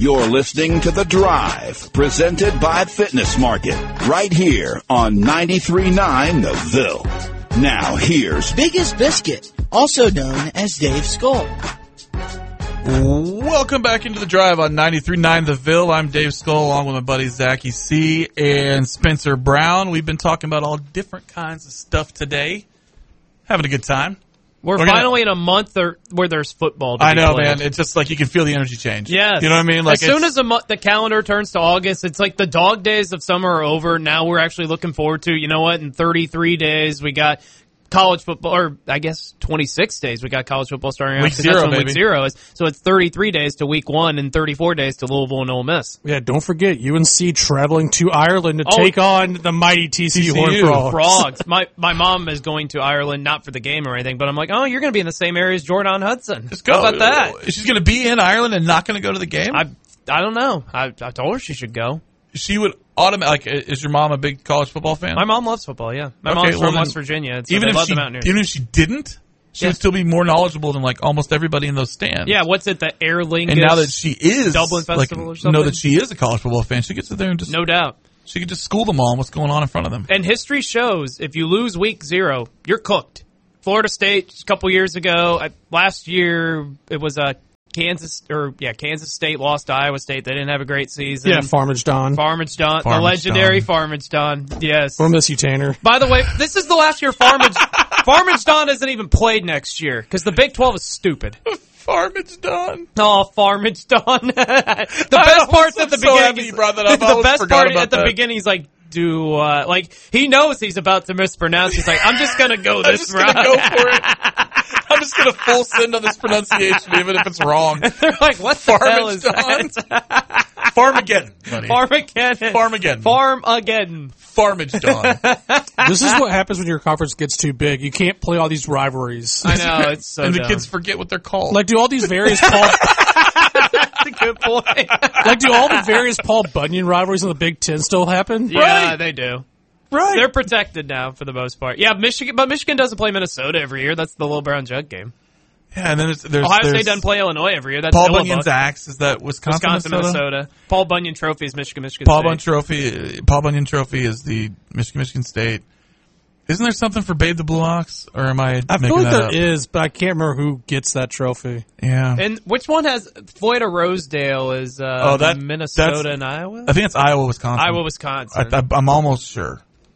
You're listening to The Drive, presented by Fitness Market, right here on 93.9 The Ville. Now, here's Biggest Biscuit, also known as Dave Skull. Welcome back into The Drive on 93.9 The Ville. I'm Dave Skull, along with my buddies Zachy C. and Spencer Brown. We've been talking about all different kinds of stuff today. Having a good time. We're finally in a month where there's football to I know, played. man. It's just like you can feel the energy change. Yes. You know what I mean? Like as soon as the calendar turns to August, it's like the dog days of summer are over. Now we're actually looking forward to, you know what, in 33 days we got college football, or I guess 26 days we got college football starting out. Week 0, that's when baby. Week 0 is. So it's 33 days to week 1 and 34 days to Louisville and Ole Miss. Yeah, don't forget UNC traveling to Ireland to take on the mighty TCU Horned Frogs. My mom is going to Ireland, not for the game or anything, but I'm like, oh, you're going to be in the same area as Jordan Hudson. Just go. How about that? She's going to be in Ireland and not going to go to the game? I don't know. I told her she should go. She would automatically. Like, is your mom a big college football fan? My mom loves football, yeah. My mom's from West Virginia, so even they if love she, the Mountaineers. Even if she didn't, she would still be more knowledgeable than like almost everybody in those stands. Yeah, what's it, the Aer Lingus And now that she is Dublin Festival or something? know that she is a college football fan, she gets in there and just no doubt. She could just school them all on what's going on in front of them. And history shows if you lose week 0, you're cooked. Florida State a couple years ago, last year it was Kansas State lost to Iowa State. They didn't have a great season. Yeah, Farmage Don. The legendary Farmage Don. Yes. We'll miss you, Tanner. By the way, this is the last year Farmage Don isn't even played next year because the Big 12 is stupid. Farmage Don. Oh, Farmage Don. The best part's at the beginning. You brought that up. The best part at the beginning, he's like, he knows he's about to mispronounce. He's like, I'm just going to go this route. I'm just going to go for it. I'm just going to full send on this pronunciation, even if it's wrong. They're like, what the hell is that? Farmageddon, buddy. Farmageddon. Farmage Don. This is what happens when your conference gets too big. You can't play all these rivalries. I know, it's so and dumb. the kids forget what they're called. Like, do all these various Paul... That's a good point. Like, do all the various Paul Bunyan rivalries in the Big Ten still happen? Yeah, Right. they do. Right. They're protected now for the most part. Yeah, Michigan doesn't play Minnesota every year. That's the Little Brown Jug game. Yeah, and then there's Ohio State doesn't play Illinois every year. That's Paul Illinois. Bunyan's axe. Is that Wisconsin, Minnesota? Paul Bunyan Trophy is Michigan Paul State. Paul Bunyan Trophy is the Michigan State. Isn't there something for Babe the Blue Ox, or am I I making feel like that there up? is, but I can't remember who gets that trophy. Yeah. And which one has Floyd of Rosedale is Minnesota and Iowa? I think it's Iowa, Wisconsin. Iowa, Wisconsin. I'm almost sure.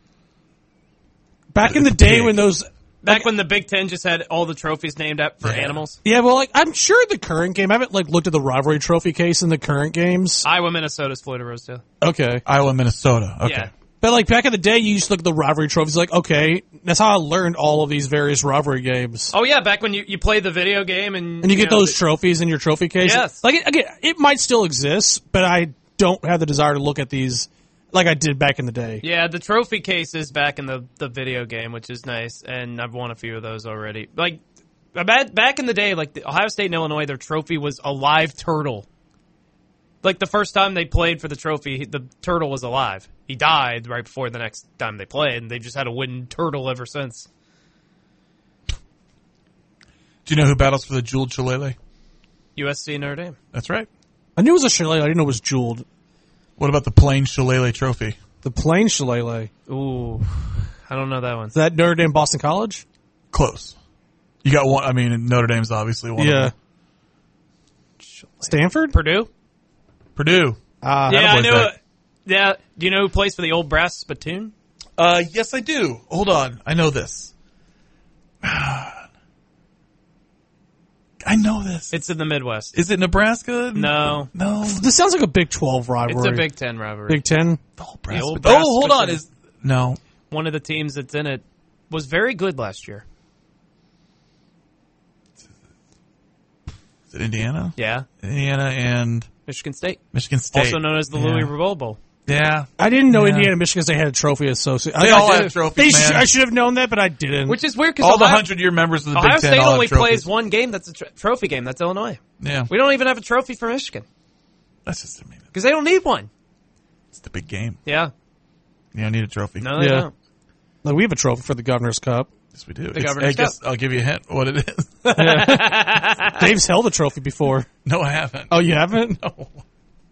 Back in the day when those... Back when the Big Ten just had all the trophies named for animals. Yeah, well, like, I'm sure the current game... I haven't, looked at the rivalry trophy case in the current games. Iowa, Minnesota's Floyd of Rosedale. Okay. Iowa, Minnesota. Okay. Yeah. But, back in the day, you used to look at the rivalry trophies, okay, that's how I learned all of these various rivalry games. Oh, yeah, back when you played the video game and you get those trophies in your trophy case. Yes. Again, it might still exist, but I don't have the desire to look at these like I did back in the day. Yeah, the trophy case is back in the video game, which is nice, and I've won a few of those already. Back in the day, the Ohio State and Illinois, their trophy was a live turtle. The first time they played for the trophy, the turtle was alive. He died right before the next time they played, and they just had a wooden turtle ever since. Do you know who battles for the jeweled shillelagh? USC Notre Dame. That's right. I knew it was a shillelagh. I didn't know it was jeweled. What about the plain shillelagh trophy? The plain shillelagh. Ooh, I don't know that one. Is that Notre Dame Boston College? Close. You got one. I mean, Notre Dame's obviously one of them. Stanford? Purdue? Purdue. Yeah, I know. Yeah. Do you know who plays for the old brass spittoon? Yes, I do. Hold on. I know this. I know this. It's in the Midwest. Is it Nebraska? No. No. This sounds like a Big 12 rivalry. It's a Big Ten rivalry. Big 10? The old brass. Hold on. No. One of the teams that's in it was very good last year. Is it Indiana? Yeah. Indiana and Michigan State. Michigan State. Also known as the Louis Revolt Bowl. Yeah. I didn't know Indiana and Michigan State had a trophy associated. They all have trophies, man. I should have known that, but I didn't. Which is weird because all the 100-year members of the Big Ten Ohio State all only have trophies. plays one game that's a trophy game. That's Illinois. Yeah. We don't even have a trophy for Michigan. That's just because they don't need one. It's the big game. Yeah. You don't need a trophy. No, they don't. Like, we have a trophy for the Governor's Cup. Yes, we do. The Governor's Cup. I'll give you a hint what it is. Dave's held a trophy before. No, I haven't. Oh, you haven't? No.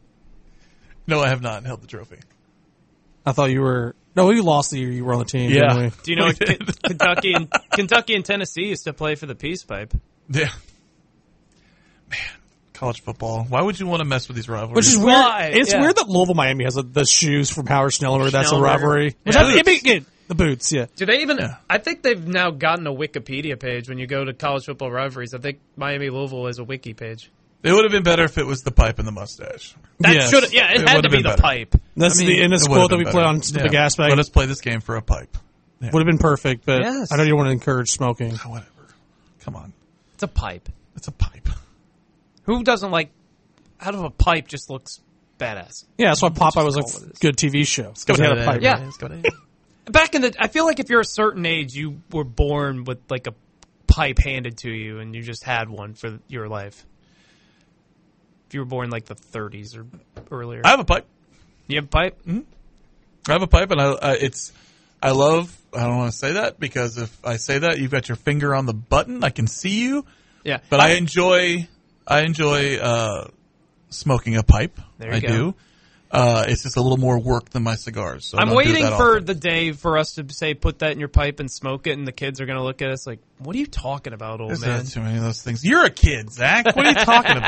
No, I have not held the trophy. I thought you were. No, you lost the year you were on the team. Didn't we? Do you know Kentucky and Tennessee used to play for the Peace Pipe? Yeah. Man, college football. Why would you want to mess with these rivalries? Which is Why? weird. It's Yeah. weird that Louisville Miami has the shoes from Howard Schnellenberger. That's a Schnellenberger. rivalry. Which Yeah. the boots, yeah. Do they even? Yeah. I think they've now gotten a Wikipedia page when you go to college football rivalries. I think Miami Louisville is a wiki page. It would have been better if it was the pipe and the mustache. That Yes. should. Yeah, it had would've to be been the better. pipe. That's I mean, the in this it would've quote that been we play better. on the gas bag. Let us play this game for a pipe. Yeah. Would have been perfect, but Yes. I know you want to encourage smoking. Whatever. Come on. It's a pipe. It's a pipe. Who doesn't like? Out of a pipe just looks badass. Yeah, that's why Popeye was all it a is. good TV show. Because he had a pipe. Yeah. Let's go to- Back in the, I feel like if you're a certain age, you were born with like a pipe handed to you, and you just had one for your life. If you were born like the 30s or earlier, I have a pipe. you have a pipe. I have a pipe, and I love. I don't want to say that because if I say that, you've got your finger on the button. I can see you, Yeah, but I enjoy smoking a pipe. There you I go. do. It's just a little more work than my cigars. So I I'm don't do it waiting that for often. the day for us to say, put that in your pipe and smoke it, and the kids are going to look at us like, what are you talking about, old There's man? not too many of those things. You're a kid, Zach. What are you talking about?